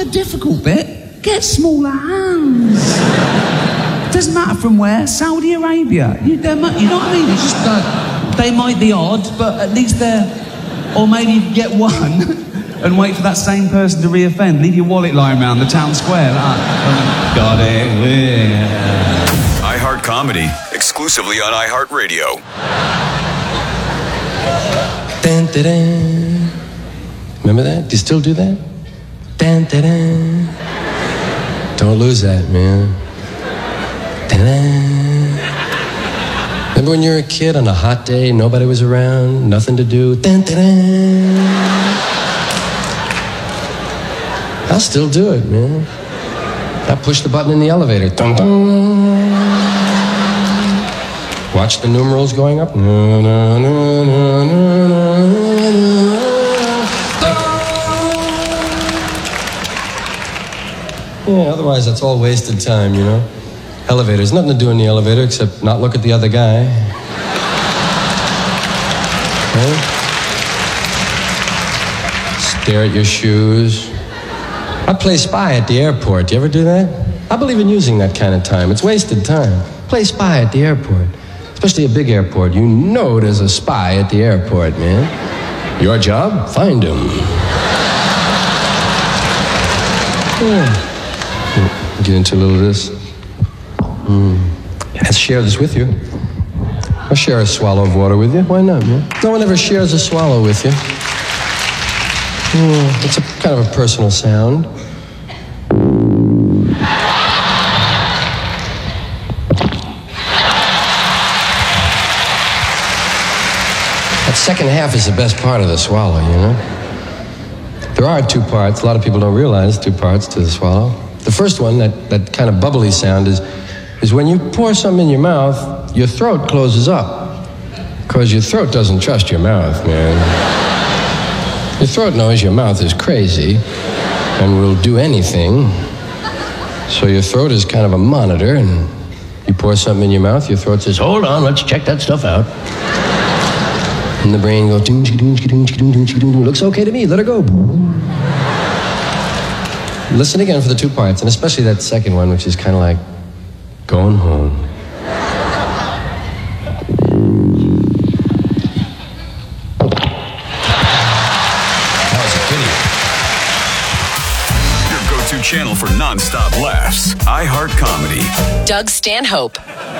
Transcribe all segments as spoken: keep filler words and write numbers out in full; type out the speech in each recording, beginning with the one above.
the difficult bit. Get smaller hands. Doesn't matter from where. Saudi Arabia. You, you know what I mean? It's just uh, they might be odd, but at least they're... Or maybe get one and wait for that same person to re-offend. Leave your wallet lying around the town square. Like, got it. Yeah. iHeart Comedy, exclusively on iHeartRadio. Dun, dun, dun. Remember that? Do you still do that? Dun, dun, dun. Don't lose that, man. Dun, dun. Remember when you were a kid on a hot day, nobody was around, nothing to do? Dun, dun, dun. I'll still do it, man. I push the button in the elevator. Dun, dun. Watch the numerals going up. Na, na, na, na, na, na, na. Yeah, otherwise that's all wasted time, you know? Elevators, nothing to do in the elevator except not look at the other guy. Right? Stare at your shoes. I play spy at the airport. Do you ever do that? I believe in using that kind of time. It's wasted time. Play spy at the airport. Especially a big airport. You know there's a spy at the airport, man. Your job? Find him. Yeah. Get into a little of this. Mm. Let's share this with you. I'll share a swallow of water with you. Why not, man? No one ever shares a swallow with you. Mm. It's a kind of a personal sound. That second half is the best part of the swallow, you know? There are two parts. A lot of people don't realize two parts to the swallow. The first one, that, that kind of bubbly sound, is, is when you pour something in your mouth, your throat closes up. Because your throat doesn't trust your mouth, man. Your throat knows your mouth is crazy and will do anything. So your throat is kind of a monitor, and you pour something in your mouth, your throat says, hold on, let's check that stuff out. And the brain goes, ding, ding, ding, ding, ding, ding, ding, looks okay to me, let her go. Listen again for the two parts, and especially that second one, which is kind of like going home. That was a Your go-to channel for non-stop laughs. iHeart Comedy. Doug Stanhope.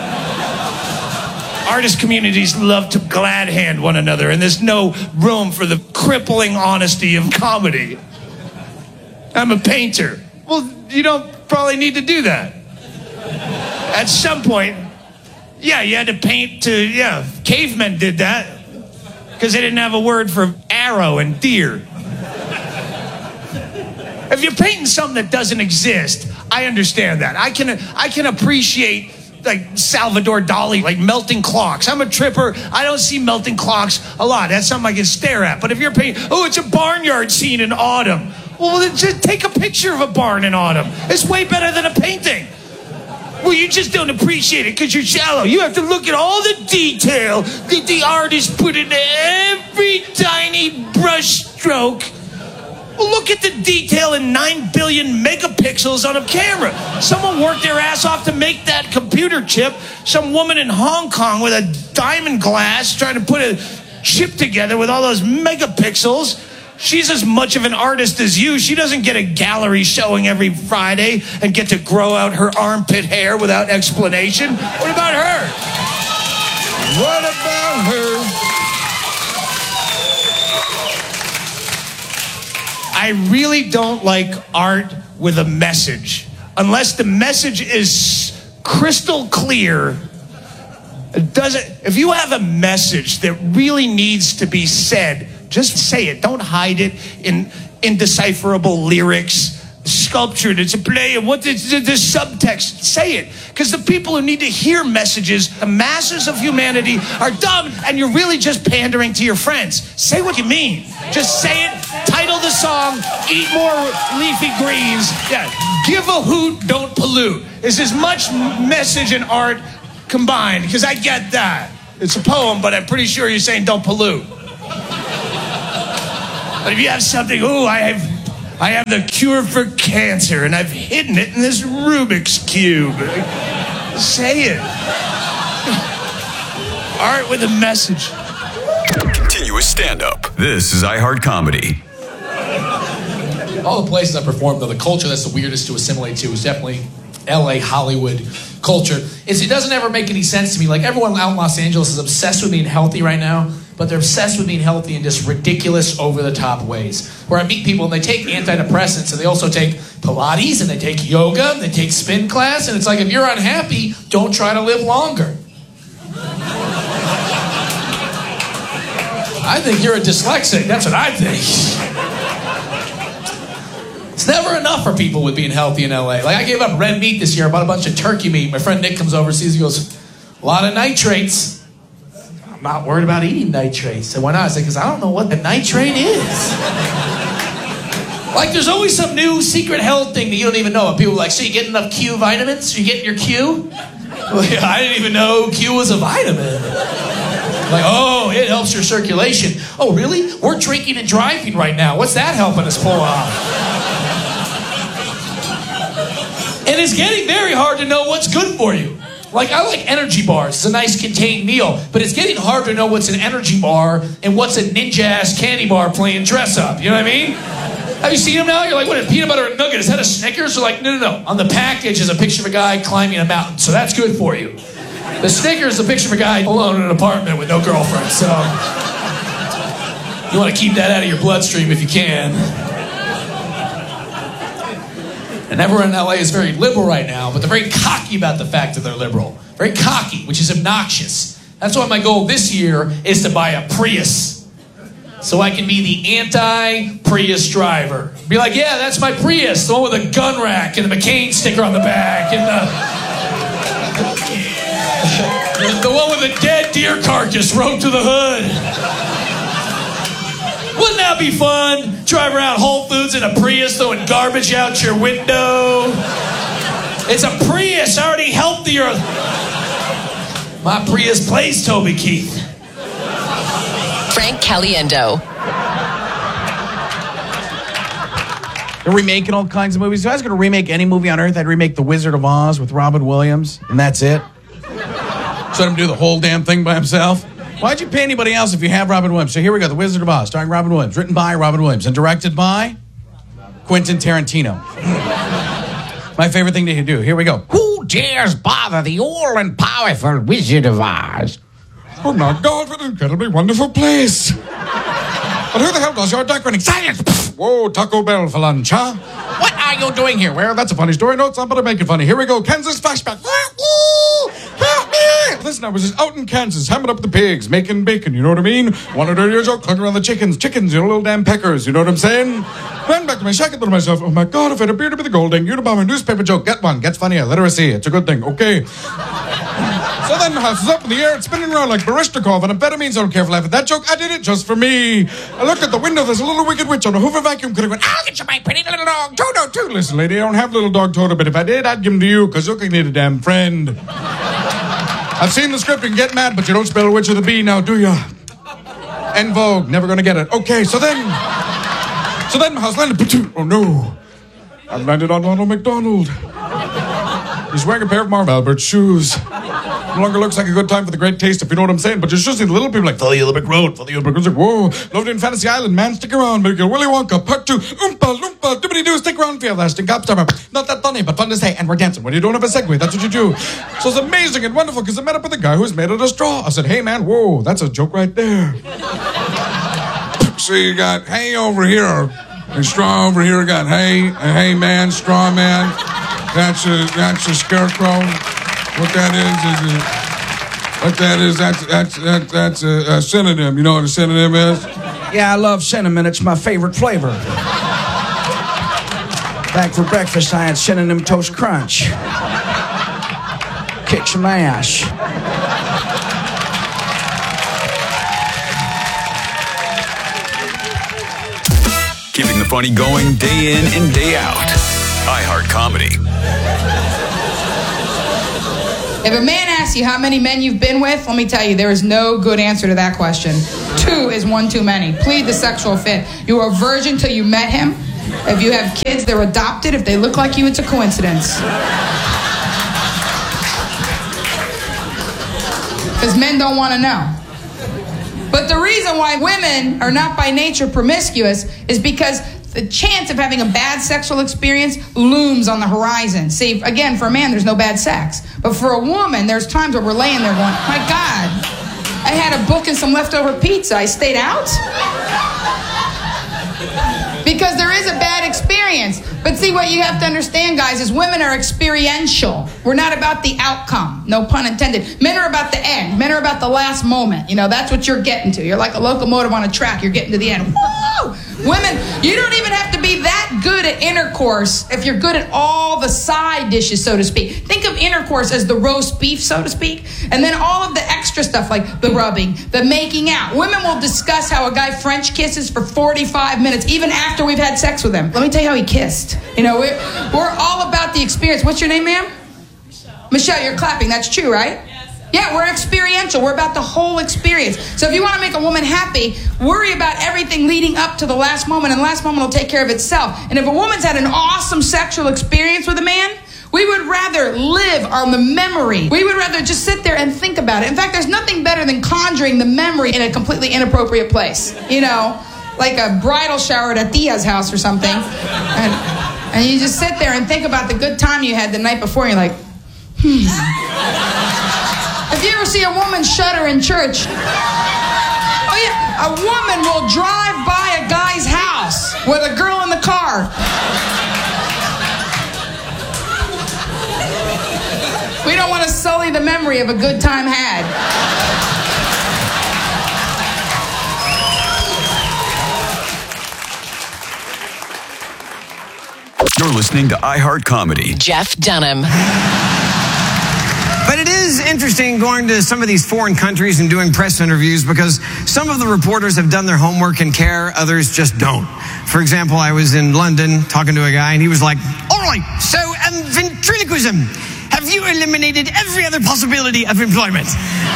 Artist communities love to glad hand one another, and there's no room for the crippling honesty of comedy. I'm a painter. Well, you don't probably need to do that. At some point, yeah, you had to paint to, yeah, cavemen did that because they didn't have a word for arrow and deer. If you're painting something that doesn't exist, I understand that. I can, I can appreciate like Salvador Dali, like melting clocks. I'm a tripper. I don't see melting clocks a lot. That's something I can stare at. But if you're painting, oh, it's a barnyard scene in autumn. Well, then just take a picture of a barn in autumn. It's way better than a painting. Well, you just don't appreciate it because you're shallow. You have to look at all the detail that the artist put into every tiny brush stroke. Well, look at the detail in nine billion megapixels on a camera. Someone worked their ass off to make that computer chip. Some woman in Hong Kong with a diamond glass trying to put a chip together with all those megapixels. She's as much of an artist as you. She doesn't get a gallery showing every Friday and get to grow out her armpit hair without explanation. What about her? What about her? I really don't like art with a message. Unless the message is crystal clear. It doesn't, if you have a message that really needs to be said, just say it. Don't hide it in indecipherable lyrics, sculptured. It's a play of what the, the, the subtext. Say it. Because the people who need to hear messages, the masses of humanity, are dumb, and you're really just pandering to your friends. Say what you mean. Just say it. Title the song. Eat more leafy greens. Yeah. Give a hoot, don't pollute. There's as much message and art combined, because I get that. It's a poem, but I'm pretty sure you're saying don't pollute. But if you have something, ooh, I have I have the cure for cancer, and I've hidden it in this Rubik's Cube. Say it. Art with a message. Continuous stand-up. This is iHeart Comedy. All the places I performed, though, the culture that's the weirdest to assimilate to is definitely L A Hollywood culture. Is it doesn't ever make any sense to me. Like, everyone out in Los Angeles is obsessed with being healthy right now, but they're obsessed with being healthy in just ridiculous, over-the-top ways. Where I meet people and they take antidepressants and they also take Pilates and they take yoga and they take spin class, and it's like, if you're unhappy, don't try to live longer. I think you're a dyslexic. That's what I think. It's never enough for people with being healthy in L A. Like, I gave up red meat this year. I bought a bunch of turkey meat. My friend Nick comes over, sees, he goes, a lot of nitrates. I'm not worried about eating nitrates. So why not? I said, because I don't know what the nitrate is. Like, there's always some new secret health thing that you don't even know. And people are like, so you get enough Q vitamins? Are you getting your Q? Like, I didn't even know Q was a vitamin. Like, oh, it helps your circulation. Oh, really? We're drinking and driving right now. What's that helping us pull off? And it's getting very hard to know what's good for you. Like, I like energy bars. It's a nice contained meal. But it's getting hard to know what's an energy bar and what's a ninja-ass candy bar playing dress-up. You know what I mean? Have you seen them now? You're like, what, a peanut butter and nugget? Is that a Snickers? They're like, no, no, no. On the package is a picture of a guy climbing a mountain. So that's good for you. The Snickers is a picture of a guy alone in an apartment with no girlfriend. So you want to keep that out of your bloodstream if you can. And everyone in L A is very liberal right now, but they're very cocky about the fact that they're liberal. Very cocky, which is obnoxious. That's why my goal this year is to buy a Prius. So I can be the anti-Prius driver. Be like, yeah, that's my Prius, the one with a gun rack and the McCain sticker on the back and the, the, the one with a dead deer carcass roped to the hood. Wouldn't that be fun? Drive around Whole Foods in a Prius throwing garbage out your window. It's a Prius. I already helped the earth. My Prius plays Toby Keith. Frank Caliendo. They're remaking all kinds of movies. If I was going to remake any movie on Earth, I'd remake The Wizard of Oz with Robin Williams, and that's it. Just let him do the whole damn thing by himself. Why'd you pay anybody else if you have Robin Williams? So here we go, The Wizard of Oz, starring Robin Williams, written by Robin Williams, and directed by Quentin Tarantino. My favorite thing to do. Here we go. Who dares bother the all-and-powerful Wizard of Oz? Oh my God, what an incredibly wonderful place. But who the hell does your decorating? Science! Whoa, Taco Bell for lunch, huh? What are you doing here? Well, that's a funny story. No, it's not, but I make it funny. Here we go. Kansas flashback. Help me! Listen, I was just out in Kansas, hammering up the pigs, making bacon, you know what I mean? One hundred years old, clucking around the chickens. Chickens, you know, little damn peckers, you know what I'm saying? Ran back to my shack and thought to myself, oh my God, if it appeared to be the Golding, Unabomber newspaper joke, get one. Gets funnier. Literacy. It's a good thing. Okay. So then the house is up in the air, it's spinning around like Barishnikov, and amphetamines. I don't care if I laugh at that joke. I did it just for me. I looked at the window, there's a little wicked witch on a Hoover vacuum cleaner going, I'll get you my pretty little dog, Toto, too. Listen, lady, I don't have little dog Toto, but if I did, I'd give him to you, because you can need a damn friend. I've seen the script and get mad, but you don't spell witch with a B now, do you? En vogue, never gonna get it. Okay, so then, so then my house landed, oh no, I've landed on Ronald McDonald. He's wearing a pair of Marv Albert shoes. No longer looks like a good time for the great taste, if you know what I'm saying. But you should see the little people like, follow the Yellow Brick Road, follow the Yellow Brick Road. Like, whoa, loved in Fantasy Island, man, stick around. Make it Willy Wonka, part two. Oompa, loompa, doobity-doo, stick around for your lasting gobstopper. Not that funny, but fun to say, and we're dancing. When you don't have a segue, that's what you do. So it's amazing and wonderful, because I met up with a guy who's made out of straw. I said, hey, man, whoa, that's a joke right there. So you got hay over here, and straw over here. Got hay, a hay man, straw man. That's a, that's a scarecrow. What that is, is a... What that is, that's that's that, that's a, a synonym. You know what a synonym is? Yeah, I love cinnamon. It's my favorite flavor. Back for breakfast, I had cinnamon toast crunch. Kick some ass. Keeping the funny going day in and day out. iHeart Comedy. If a man asks you how many men you've been with, let me tell you, there is no good answer to that question. Two is one too many. Plead the sexual fit. You were a virgin till you met him. If you have kids, they're adopted. If they look like you, it's a coincidence. Because men don't want to know. But the reason why women are not by nature promiscuous is because the chance of having a bad sexual experience looms on the horizon. See, again, for a man, there's no bad sex. But for a woman, there's times where we're laying there going, my God, I had a book and some leftover pizza. I stayed out? Because there is a bad experience. But see, what you have to understand, guys, is women are experiential. We're not about the outcome. No pun intended. Men are about the end. Men are about the last moment. You know, that's what you're getting to. You're like a locomotive on a track. You're getting to the end. Woo! Women, you don't even have to be that good at intercourse if you're good at all the side dishes, so to speak. Think of intercourse as the roast beef, so to speak, and then all of the extra stuff like the rubbing, the making out. Women will discuss how a guy French kisses for forty-five minutes, even after we've had sex with him. Let me tell you how he kissed. You know, we're, we're all about the experience. What's your name, ma'am? Michelle. Michelle, you're clapping. That's true, right? Yeah, we're experiential. We're about the whole experience. So if you want to make a woman happy, worry about everything leading up to the last moment, and the last moment will take care of itself. And if a woman's had an awesome sexual experience with a man, we would rather live on the memory. We would rather just sit there and think about it. In fact, there's nothing better than conjuring the memory in a completely inappropriate place. You know, like a bridal shower at Tia's house or something. And, and you just sit there and think about the good time you had the night before, and you're like, hmm. If you ever see a woman shudder in church, oh yeah, a woman will drive by a guy's house with a girl in the car. We don't want to sully the memory of a good time had. You're listening to iHeart Comedy. Jeff Dunham. But it is interesting going to some of these foreign countries and doing press interviews because some of the reporters have done their homework and care, others just don't. For example, I was in London talking to a guy and he was like, all right, so um, ventriloquism, have you eliminated every other possibility of employment?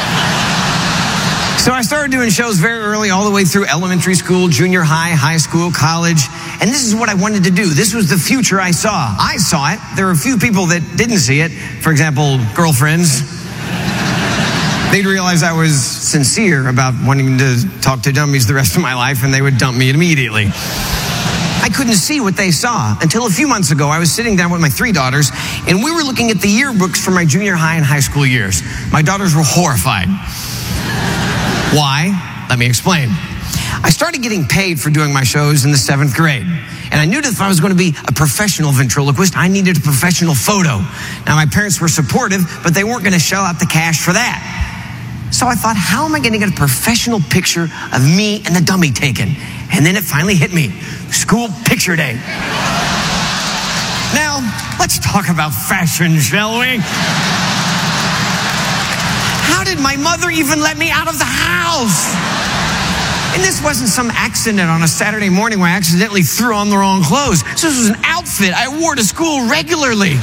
So I started doing shows very early, all the way through elementary school, junior high, high school, college. And this is what I wanted to do. This was the future I saw. I saw it. There were a few people that didn't see it. For example, girlfriends. They'd realize I was sincere about wanting to talk to dummies the rest of my life, and they would dump me immediately. I couldn't see what they saw until a few months ago. I was sitting down with my three daughters, and we were looking at the yearbooks for my junior high and high school years. My daughters were horrified. Why? Let me explain. I started getting paid for doing my shows in the seventh grade. And I knew that if I was going to be a professional ventriloquist, I needed a professional photo. Now, my parents were supportive, but they weren't going to shell out the cash for that. So I thought, how am I going to get a professional picture of me and the dummy taken? And then it finally hit me. School picture day. Now, let's talk about fashion, shall we? How did my mother even let me out of the house? And this wasn't some accident on a Saturday morning where I accidentally threw on the wrong clothes. This was an outfit I wore to school regularly.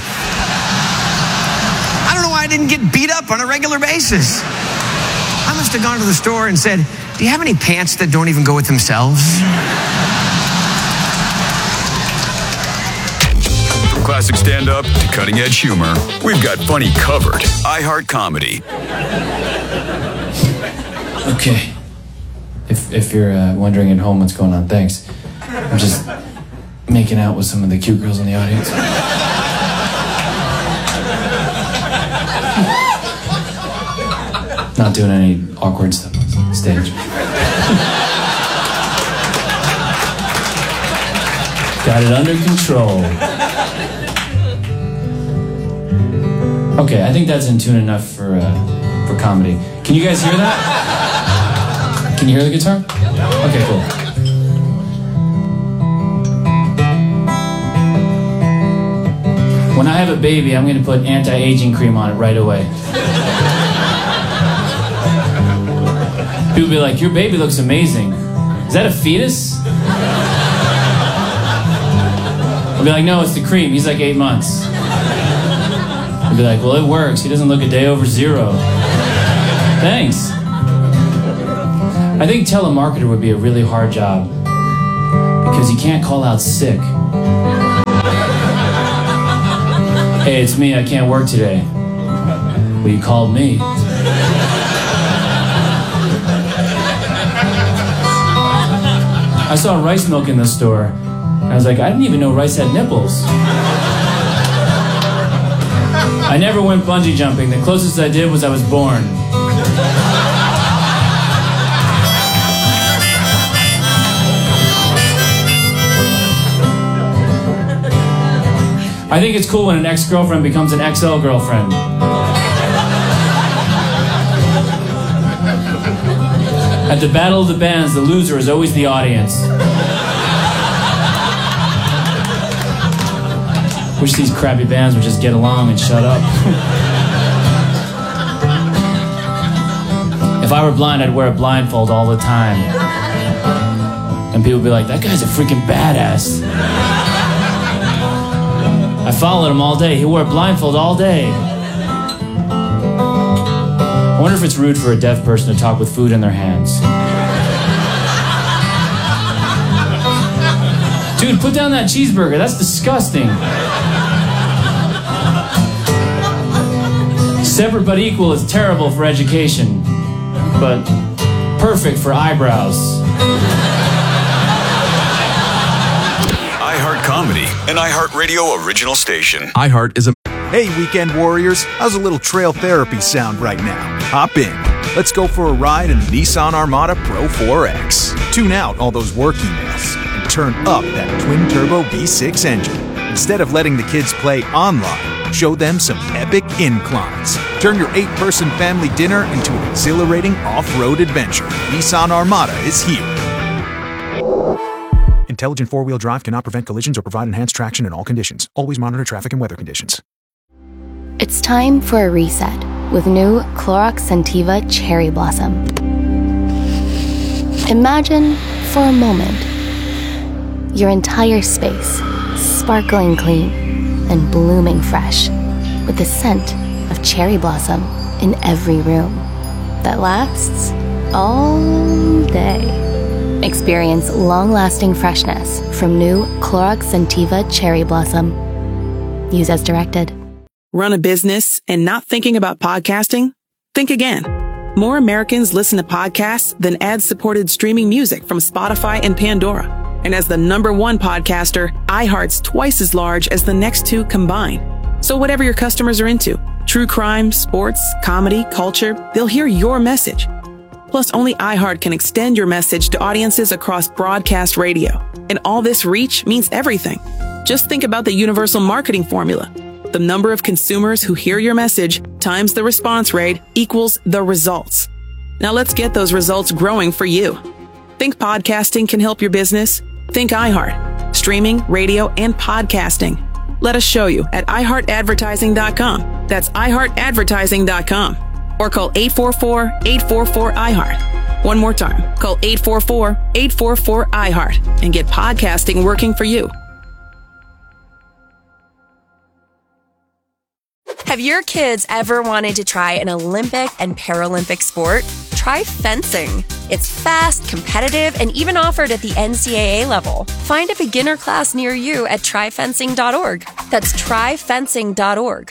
I don't know why I didn't get beat up on a regular basis. I must have gone to the store and said, do you have any pants that don't even go with themselves? From classic stand-up to cutting-edge humor, we've got funny covered. iHeart Comedy. Okay. If if you're uh, wondering at home what's going on, thanks. I'm just making out with some of the cute girls in the audience. Not doing any awkward stuff on stage. Got it under control. Okay, I think that's in tune enough for uh, for comedy. Can you guys hear that? Can you hear the guitar? Okay, cool. When I have a baby, I'm going to put anti-aging cream on it right away. People be like, your baby looks amazing. Is that a fetus? I'll be like, no, it's the cream. He's like eight months. I'll be like, well, it works. He doesn't look a day over zero. Thanks. I think telemarketer would be a really hard job because you can't call out sick. Hey, it's me. I can't work today. Well, you called me. I saw rice milk in the store. And I was like, I didn't even know rice had nipples. I never went bungee jumping. The closest I did was I was born. I think it's cool when an ex-girlfriend becomes an X L girlfriend. At the Battle of the Bands, the loser is always the audience. Wish these crappy bands would just get along and shut up. If I were blind, I'd wear a blindfold all the time. And people would be like, that guy's a freaking badass. I followed him all day. He wore a blindfold all day. I wonder if it's rude for a deaf person to talk with food in their hands. Dude, put down that cheeseburger. That's disgusting. Separate but equal is terrible for education, but perfect for eyebrows. iHeart Comedy, an iHeartRadio original station. iHeart is a... Hey, weekend warriors. How's a little trail therapy sound right now? Hop in. Let's go for a ride in the Nissan Armada Pro four X. Tune out all those work emails and turn up that twin-turbo V six engine. Instead of letting the kids play online, show them some epic inclines. Turn your eight-person family dinner into an exhilarating off-road adventure. Nissan Armada is here. Intelligent four-wheel drive cannot prevent collisions or provide enhanced traction in all conditions. Always monitor traffic and weather conditions. It's time for a reset with new Clorox Scentiva Cherry Blossom. Imagine, for a moment, your entire space sparkling clean and blooming fresh with the scent of cherry blossom in every room that lasts all day. Experience long-lasting freshness from new Clorox Scentiva Cherry Blossom. Use as directed. Run a business and not thinking about podcasting? Think again. More Americans listen to podcasts than ad-supported streaming music from Spotify and Pandora. And as the number one podcaster, iHeart's twice as large as the next two combined. So whatever your customers are into, true crime, sports, comedy, culture, they'll hear your message. Plus, only iHeart can extend your message to audiences across broadcast radio. And all this reach means everything. Just think about the universal marketing formula. The number of consumers who hear your message times the response rate equals the results. Now let's get those results growing for you. Think podcasting can help your business? Think iHeart. Streaming, radio, and podcasting. Let us show you at i heart advertising dot com. That's i heart advertising dot com. Or call eight four four, eight four four, I heart. One more time. Call eight four four, eight four four, I heart and get podcasting working for you. Have your kids ever wanted to try an Olympic and Paralympic sport? Try fencing. It's fast, competitive, and even offered at the N C double A level. Find a beginner class near you at try fencing dot org. That's try fencing dot org.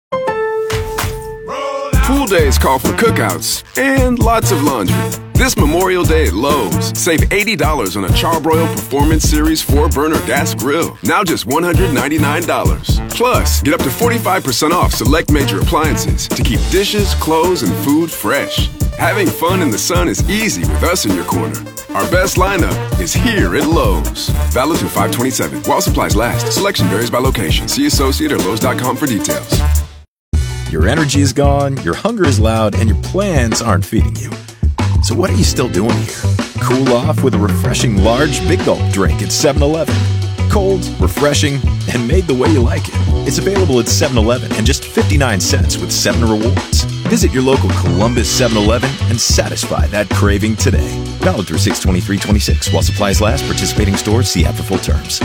Pool days call for cookouts and lots of laundry. This Memorial Day at Lowe's, save eighty dollars on a Charbroil Performance Series four burner gas grill. Now just one hundred ninety-nine dollars. Plus, get up to forty-five percent off select major appliances to keep dishes, clothes, and food fresh. Having fun in the sun is easy with us in your corner. Our best lineup is here at Lowe's. Valid through five twenty-seven. While supplies last. Selection varies by location. See associate or lowes dot com for details. Your energy is gone, your hunger is loud, and your plans aren't feeding you. So what are you still doing here? Cool off with a refreshing large Big Gulp drink at seven eleven. Cold, refreshing, and made the way you like it. It's available at seven eleven and just fifty-nine cents with seven rewards. Visit your local Columbus seven eleven and satisfy that craving today. Valid through six twenty-three twenty-six. While supplies last, participating stores, see app for full terms.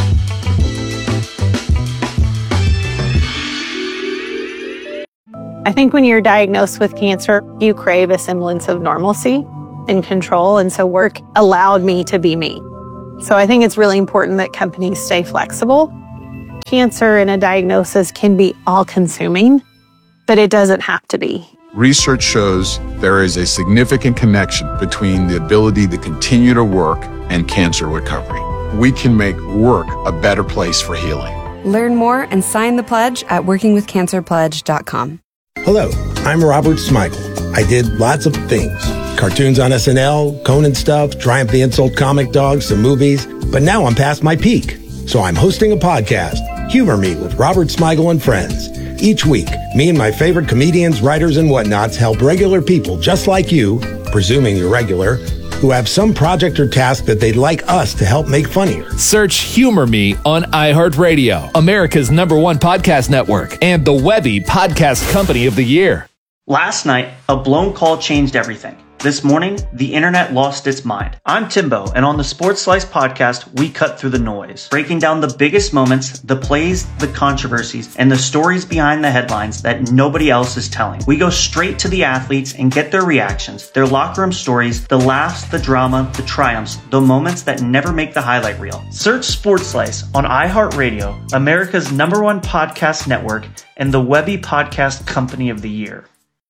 I think when you're diagnosed with cancer, you crave a semblance of normalcy and control. And so work allowed me to be me. So I think it's really important that companies stay flexible Cancer and a diagnosis can be all-consuming, but it doesn't have to be. Research shows there is a significant connection between the ability to continue to work and cancer recovery. We can make work a better place for healing. Learn more and sign the pledge at working with cancer pledge dot com. Hello, I'm Robert Smigel. I did lots of things. Cartoons on S N L, Conan stuff, Triumph the Insult Comic Dogs, some movies. But now I'm past my peak. So I'm hosting a podcast, Humor Me with Robert Smigel and Friends. Each week, me and my favorite comedians, writers, and whatnots help regular people just like you, presuming you're regular, who have some project or task that they'd like us to help make funnier. Search Humor Me on iHeartRadio, America's number one podcast network, and the Webby Podcast Company of the Year. Last night, a blown call changed everything. This morning, the internet lost its mind. I'm Timbo, and on the Sports Slice podcast, we cut through the noise, breaking down the biggest moments, the plays, the controversies, and the stories behind the headlines that nobody else is telling. We go straight to the athletes and get their reactions, their locker room stories, the laughs, the drama, the triumphs, the moments that never make the highlight reel. Search Sports Slice on iHeartRadio, America's number one podcast network, and the Webby Podcast Company of the Year.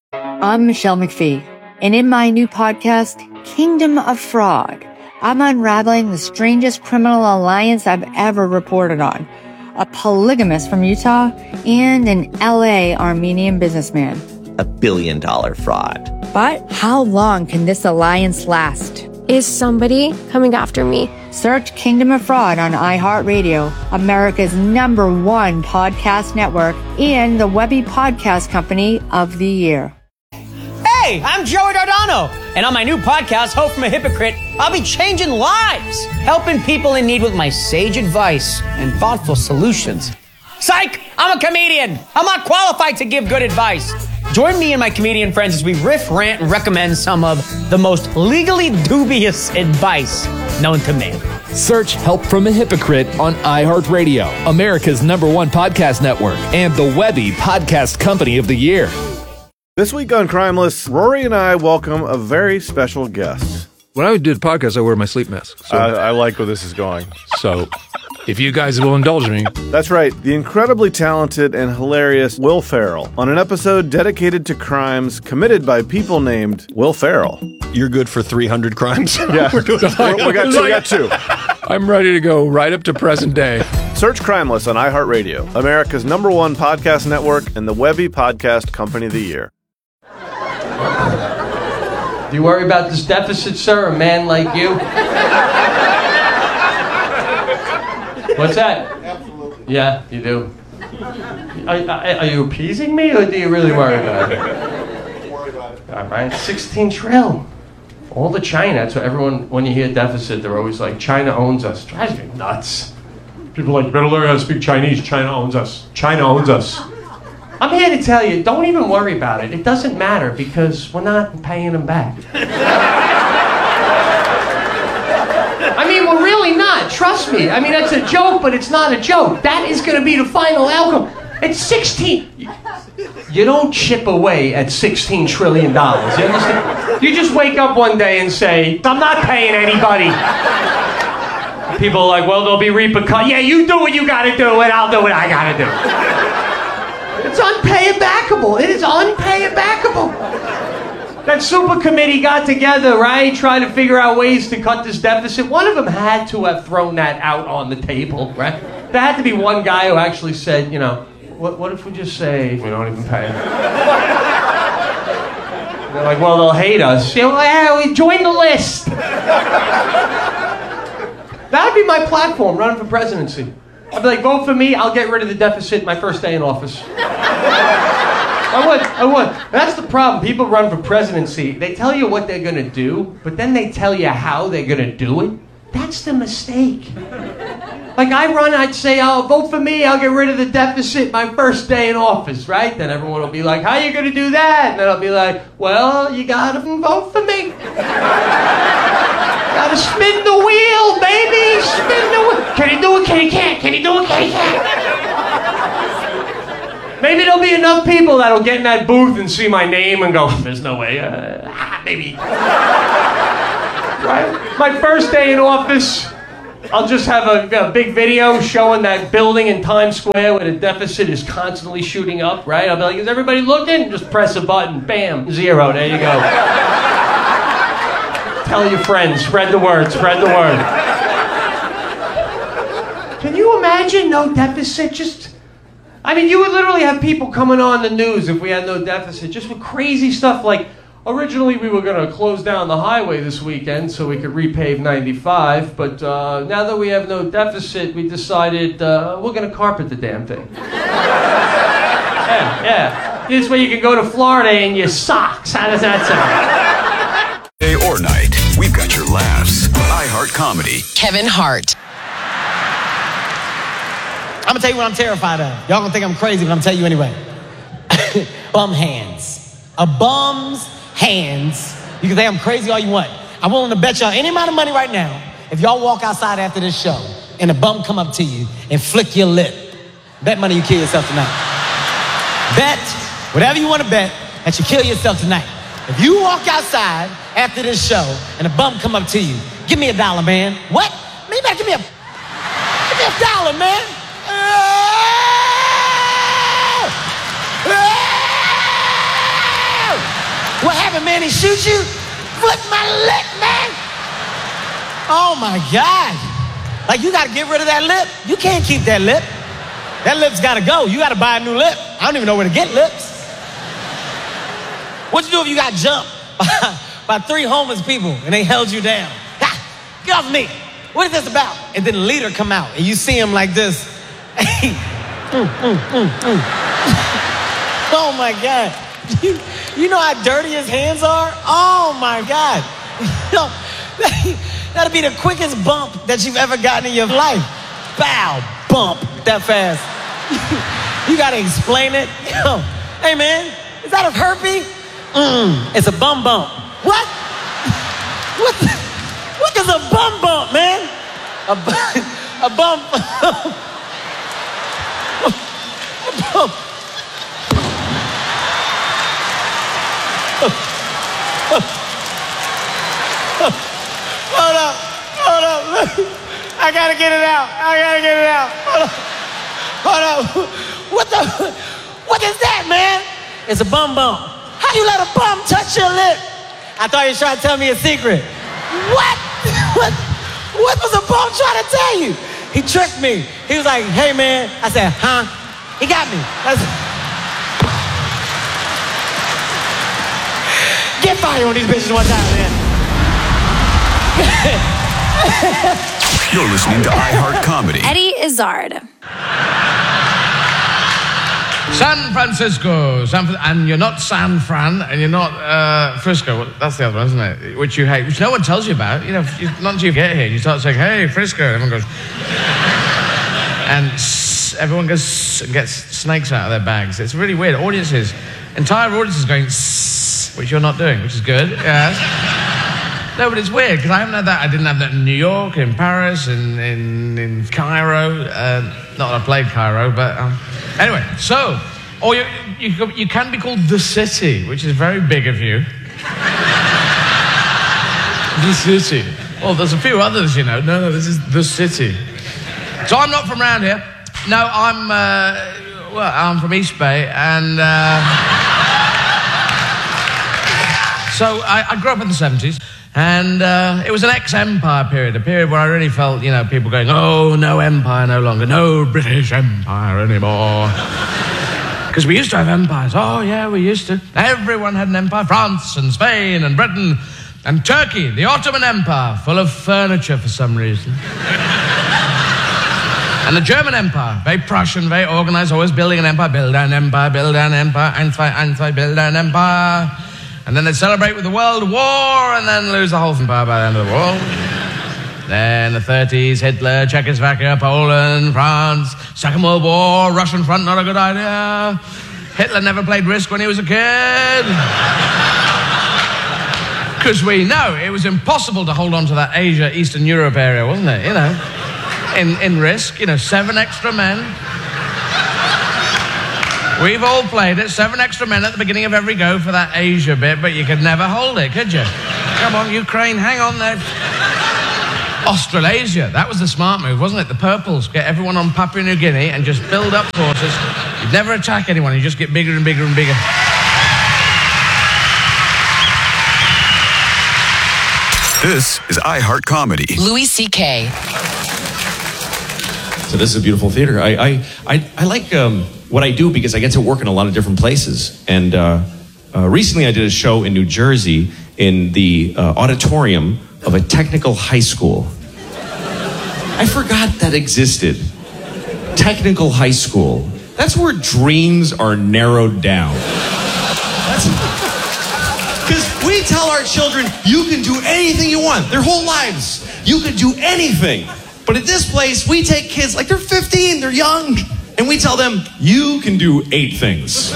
I'm Michelle McPhee. And in my new podcast, Kingdom of Fraud, I'm unraveling the strangest criminal alliance I've ever reported on. A polygamist from Utah and an L A Armenian businessman. A billion dollar fraud. But how long can this alliance last? Is somebody coming after me? Search Kingdom of Fraud on iHeartRadio, America's number one podcast network, and the Webby Podcast Company of the Year. Hey, I'm Joey Dardano, and on my new podcast, Hope from a Hypocrite, I'll be changing lives, helping people in need with my sage advice and thoughtful solutions. Psych! I'm a comedian. I'm not qualified to give good advice. Join me and my comedian friends as we riff, rant, and recommend some of the most legally dubious advice known to man. Search Help from a Hypocrite on iHeartRadio, America's number one podcast network, and the Webby Podcast Company of the Year. This week on Crimeless, Rory and I welcome a very special guest. When I do the podcast, I wear my sleep mask. So. I, I like where this is going. So, if you guys will indulge me. That's right. The incredibly talented and hilarious Will Ferrell on an episode dedicated to crimes committed by people named Will Ferrell. You're good for three hundred crimes? Yeah. We're doing we got two. We got two. I'm ready to go right up to present day. Search Crimeless on iHeartRadio, America's number one podcast network, and the Webby Podcast Company of the Year. Do you worry about this deficit, sir? A man like you? What's that? Absolutely. Yeah, you do. Are, are, are you appeasing me, or do you really worry about it? Don't worry about it. All right, sixteen trill. All the China. That's what everyone, when you hear deficit, they're always like, China owns us. Drives me nuts. People are like, you better learn how to speak Chinese. China owns us. China owns us. I'm here to tell you, don't even worry about it. It doesn't matter because we're not paying them back. I mean, we're really not. Trust me. I mean, that's a joke, but it's not a joke. That is going to be the final outcome. It's sixteen. You don't chip away at sixteen trillion dollars. You understand? You just wake up one day and say, I'm not paying anybody. People are like, well, there'll be repercussions. Yeah, you do what you got to do, and I'll do what I got to do. It's unpaybackable. It is unpaybackable. That super committee got together, right? Trying to figure out ways to cut this deficit. One of them had to have thrown that out on the table, right? There had to be one guy who actually said, you know, what, what if we just say we don't even pay? They're like, well, they'll hate us. You know, yeah, we join the list. That would be my platform, running for presidency. I'd be like, vote for me, I'll get rid of the deficit my first day in office. I would, I would. That's the problem. People run for presidency. They tell you what they're going to do, but then they tell you how they're going to do it. That's the mistake. Like I run, I'd say, oh, vote for me, I'll get rid of the deficit my first day in office, right? Then everyone will be like, how are you going to do that? And then I'll be like, well, you got to vote for me. Got to spin the wheel, baby, spin the wheel. Can he do it? Can he can't? Can he do it? Can he can't? Maybe there'll be enough people that'll get in that booth and see my name and go, there's no way, uh, maybe. Right? My first day in office, I'll just have a, a big video showing that building in Times Square where the deficit is constantly shooting up, right? I'll be like, is everybody looking? Just press a button. Bam. Zero. There you go. Tell your friends. Spread the word. Spread the word. Can you imagine no deficit? Just... I mean, you would literally have people coming on the news if we had no deficit, just with crazy stuff like, originally we were going to close down the highway this weekend so we could repave ninety-five, but uh, now that we have no deficit, we decided uh, we're going to carpet the damn thing. Yeah, yeah. This way you can go to Florida in your socks. How does that sound? Day or night, we've got your laughs. iHeart Comedy. Kevin Hart. I'm gonna tell you what I'm terrified of. Y'all gonna think I'm crazy, but I'm gonna tell you anyway. Bum hands. A bum's hands. You can say I'm crazy all you want. I'm willing to bet y'all any amount of money right now, if y'all walk outside after this show and a bum come up to you and flick your lip, bet money you kill yourself tonight. Bet whatever you want to bet that you kill yourself tonight. If you walk outside after this show and a bum come up to you, give me a dollar, man. What? Me back, give me a, give me a dollar, man. What happened, man? He shoot you? Flip my lip, man. Oh my God. Like, you gotta get rid of that lip. You can't keep that lip. That lip's gotta go. You gotta buy a new lip. I don't even know where to get lips. What'd you do if you got jumped by three homeless people and they held you down? Ha, get off me. What is this about? And then the leader come out and you see him like this. mm, mm, mm, mm. Oh my God. You, you know how dirty his hands are? Oh my God. You know, that'll be the quickest bump that you've ever gotten in your life. Bow, bump, that fast. You gotta explain it. Yo, hey man, is that a herpy? Mm, it's a bum bump. What? What? The, what is a bum bump, man? A, a bump. a bump. Hold up, hold up. I gotta get it out. I gotta get it out. Hold up, hold up. What the? What is that, man? It's a bum bump. How you let a bum touch your lip? I thought you were trying to tell me a secret. What? What? What was a bum trying to tell you? He tricked me. He was like, "Hey, man." I said, "Huh?" He got me. That's... Get fire on these bitches one time, man. You're listening to iHeart Comedy. Eddie Izzard. San Francisco, San Fran- and you're not San Fran, and you're not uh, Frisco. That's the other one, isn't it? Which you hate, which no one tells you about. You know, you, not until you get here, you start saying, "Hey, Frisco," and everyone goes, and s- everyone goes s- and gets snakes out of their bags. It's really weird. Audiences, entire audiences going, s- which you're not doing, which is good. Yes. No, but it's weird because I haven't had that. I didn't have that in New York, in Paris, in in, in Cairo. Uh, not that I played Cairo, but um, anyway. So, or you, you you can be called the city, which is very big of you. The city. Well, there's a few others, you know. No, no, this is the city. So I'm not from around here. No, I'm uh, well, I'm from East Bay, and uh, so I, I grew up in the seventies. And uh, it was an ex-empire period, a period where I really felt, you know, people going, "Oh, no empire no longer, no British Empire anymore." Because we used to have empires. Oh, yeah, we used to. Everyone had an empire. France and Spain and Britain and Turkey, the Ottoman Empire, full of furniture for some reason. And the German Empire, very Prussian, very organized, always building an empire, build an empire, build an empire, Einstein, Einstein, build an empire. And then they'd celebrate with the World War and then lose the whole empire by the end of the war. Then the thirties, Hitler, Czechoslovakia, Poland, France, Second World War, Russian front, not a good idea. Hitler never played Risk when he was a kid. Because we know it was impossible to hold on to that Asia, Eastern Europe area, wasn't it? You know, in, in Risk, you know, seven extra men. We've all played it, seven extra men at the beginning of every go for that Asia bit, but you could never hold it, could you? Come on, Ukraine, hang on there. Australasia, that was the smart move, wasn't it? The purples, get everyone on Papua New Guinea and just build up forces. You'd never attack anyone, you just get bigger and bigger and bigger. This is iHeart Comedy. Louis C K. So this is a beautiful theater. I I, I, I like um, what I do because I get to work in a lot of different places. And uh, uh, recently I did a show in New Jersey in the uh, auditorium of a technical high school. I forgot that existed. Technical high school. That's where dreams are narrowed down. Because we tell our children, you can do anything you want. Their whole lives. You can do anything. But at this place, we take kids, like they're fifteen, they're young, and we tell them, you can do eight things.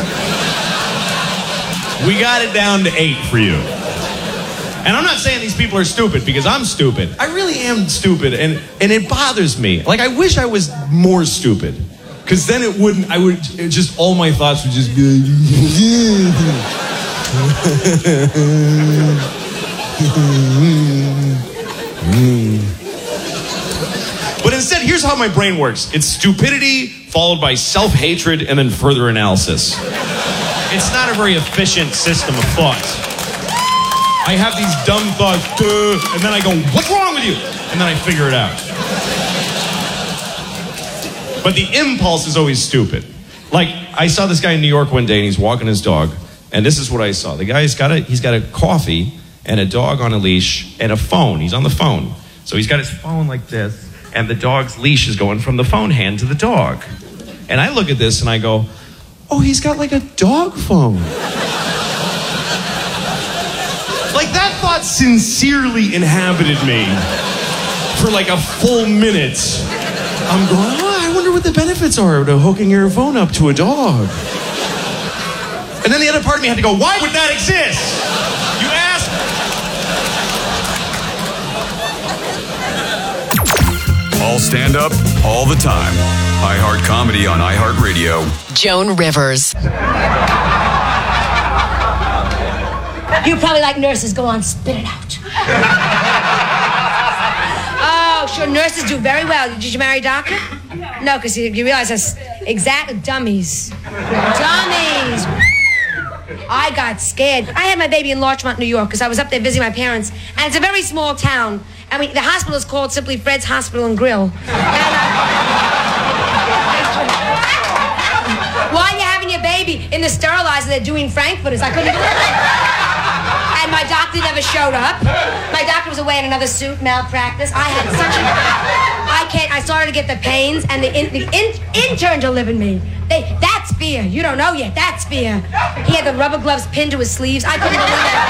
We got it down to eight for you. And I'm not saying these people are stupid, because I'm stupid. I really am stupid, and, and it bothers me. Like, I wish I was more stupid. Because then it wouldn't, I would, it just, all my thoughts would just be But instead, here's how my brain works. It's stupidity, followed by self-hatred, and then further analysis. It's not a very efficient system of thought. I have these dumb thoughts, Duh, and then I go, what's wrong with you? And then I figure it out. But the impulse is always stupid. Like, I saw this guy in New York one day, and he's walking his dog, and this is what I saw. The guy's got a, he's got a coffee, and a dog on a leash, and a phone. He's on the phone. So he's got his phone like this, and the dog's leash is going from the phone hand to the dog. And I look at this, and I go, oh, he's got like a dog phone. Like, that thought sincerely inhabited me for like a full minute. I'm going, oh, I wonder what the benefits are to hooking your phone up to a dog. And then the other part of me had to go, why would that exist? You ask. All stand up, all the time. iHeart Comedy on iHeartRadio. Joan Rivers. You probably like nurses. Go on, spit it out. Oh, sure, nurses do very well. Did you marry a doctor? No, because you, you realize that's exactly dummies. Dummies. I got scared. I had my baby in Larchmont, New York, because I was up there visiting my parents, and it's a very small town. I mean, the hospital is called simply Fred's Hospital and Grill. And, uh, while you're having your baby in the sterilizer, they're doing frankfurters. I couldn't do it. And my doctor never showed up. My doctor was away in another suit, malpractice. I had such a... I can't... I started to get the pains, and the, in, the in, intern delivered me. They, that's fear. You don't know yet. That's fear. He had the rubber gloves pinned to his sleeves. I couldn't believe it.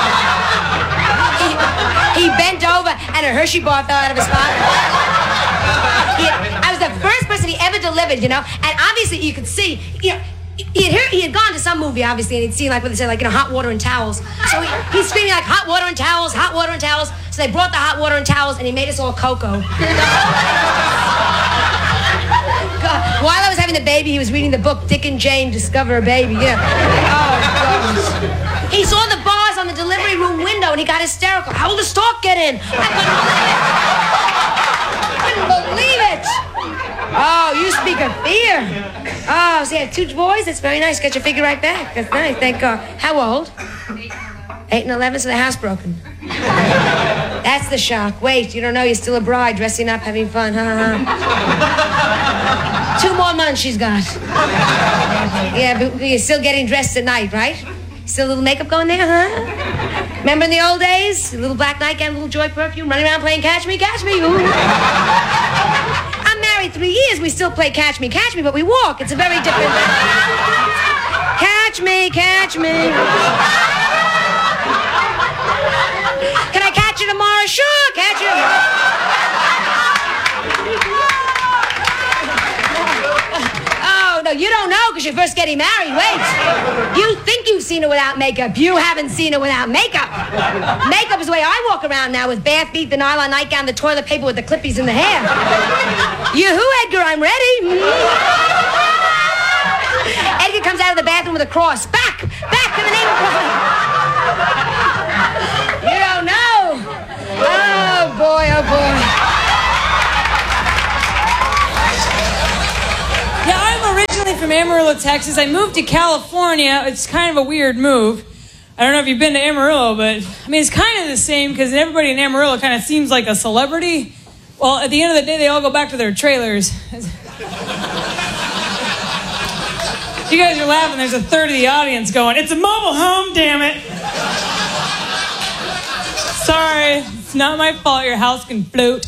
He, he bent over, and a Hershey bar fell out of his pocket. He had, I was the first person he ever delivered, you know? And obviously, you could see... You know, He had, heard, he had gone to some movie, obviously, and he'd seen, like, what they say, like, you know, hot water and towels. So he, he's screaming, like, hot water and towels, hot water and towels. So they brought the hot water and towels, and he made us all cocoa. God. While I was having the baby, he was reading the book Dick and Jane Discover a Baby. Yeah. Oh, God. He saw the bars on the delivery room window, and he got hysterical. How will the stork get in? I couldn't believe it. Oh, you speak of fear. Oh, so you have two boys? That's very nice. Got your figure right back. That's nice, thank God. How old? Eight and eleven, so the house broken. That's the shock. Wait, you don't know you're still a bride, dressing up, having fun, huh? Two more months she's got. Yeah, but you're still getting dressed at night, right? Still a little makeup going there, huh? Remember in the old days? A little black nightgown, a little Joy perfume, running around playing Catch Me, Catch Me. Ooh. I'm married three years, we still play Catch Me, Catch Me, but we walk. It's a very different... Catch me, catch me. Can I catch you tomorrow? Sure, catch you. Oh, no, you don't know because you're first getting married. Wait. You think you've seen her without makeup. You haven't seen her without makeup. Makeup is the way I walk around now with bare feet, the nylon nightgown, the toilet paper with the clippies in the hair. You who, Edgar? I'm ready. Edgar comes out of the bathroom with a cross. Back! Back in the name of Christ! You don't know. Oh, boy, oh, boy. originally from Amarillo, Texas. I moved to California. It's kind of a weird move. I don't know if you've been to Amarillo, but I mean, it's kind of the same because everybody in Amarillo kind of seems like a celebrity. Well, at the end of the day, they all go back to their trailers. You guys are laughing. There's a third of the audience going, "It's a mobile home, damn it." Sorry, it's not my fault your house can float.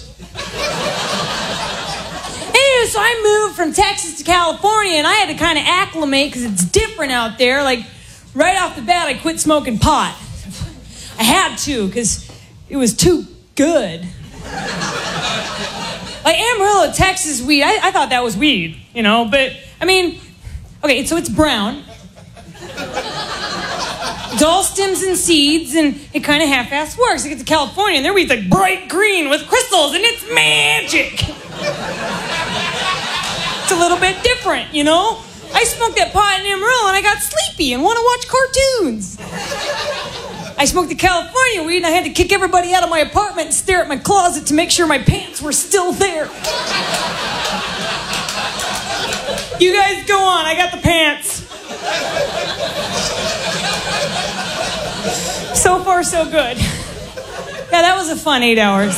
Anyway, so I moved from Texas to California, and I had to kind of acclimate because it's different out there. Like, right off the bat, I quit smoking pot. I had to because it was too good. Like Amarillo, Texas weed, I, I thought that was weed, you know, but, I mean, okay, so it's brown. It's all stems and seeds, and it kind of half-ass works. I get to California, and their weed's like bright green with crystals, and it's magic. It's a little bit different, you know? I smoked that pot in Amarillo, and I got sleepy and want to watch cartoons. I smoked the California weed, and I had to kick everybody out of my apartment and stare at my closet to make sure my pants were still there. You guys go on, I got the pants. So far, so good. Yeah, that was a fun eight hours.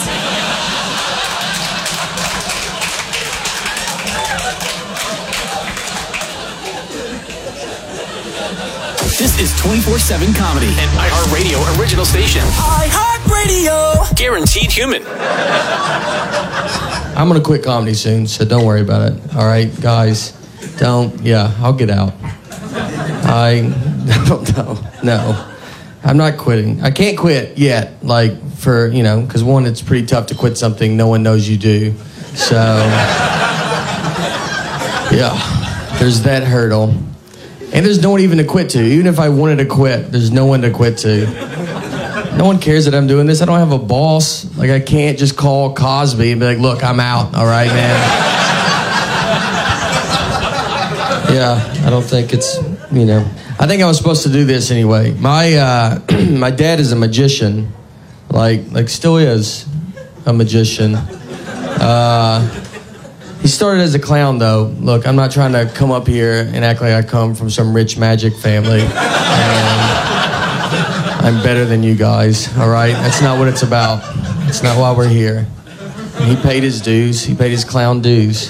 This is twenty-four seven Comedy, an iHeartRadio original station. iHeartRadio! Guaranteed human. I'm going to quit comedy soon, so don't worry about it. All right, guys? Don't, yeah, I'll get out. I don't know. No. I'm not quitting. I can't quit yet, like, for, you know, because one, it's pretty tough to quit something no one knows you do. So, yeah, there's that hurdle. And there's no one even to quit to. Even if I wanted to quit, there's no one to quit to. No one cares that I'm doing this. I don't have a boss. Like, I can't just call Cosby and be like, "Look, I'm out, all right, man." Yeah, I don't think it's, you know. I think I was supposed to do this anyway. My uh, my dad is a magician. Like, like still is a magician. Uh... He started as a clown, though. Look, I'm not trying to come up here and act like I come from some rich magic family. And I'm better than you guys, all right? That's not what it's about. That's not why we're here. And he paid his dues. He paid his clown dues.